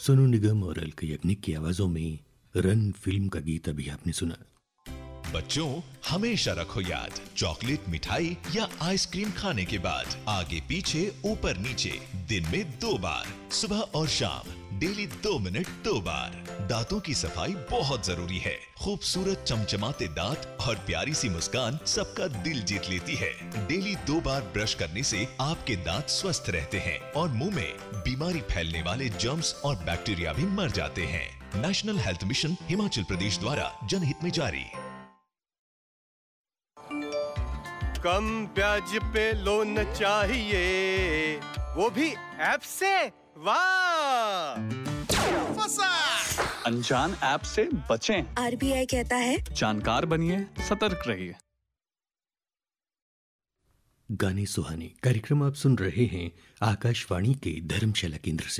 सोनू निगम और अलका याग्निक की आवाजों में रन फिल्म का गीत अभी आपने सुना। बच्चों, हमेशा रखो याद, चॉकलेट, मिठाई या आइसक्रीम खाने के बाद आगे पीछे ऊपर नीचे दिन में 2 बार, सुबह और शाम, डेली 2 मिनट 2 बार। दांतों की सफाई बहुत जरूरी है। खूबसूरत चमचमाते दांत और प्यारी सी मुस्कान सबका दिल जीत लेती है। डेली 2 बार ब्रश करने से आपके दांत स्वस्थ रहते हैं और मुंह में बीमारी फैलने वाले जर्म्स और बैक्टीरिया भी मर जाते हैं। National health mission Himachal Pradesh द्वारा जनहित में जारी। कम ब्याज पे लोन चाहिए, वो भी ऐप से। वाह, फंसा। अनजान ऐप से बचें। आरबीआई कहता है जानकार बनिए, सतर्क रहिए। गाने सुहाने कार्यक्रम आप सुन रहे हैं आकाशवाणी के धर्मशाला केंद्र से।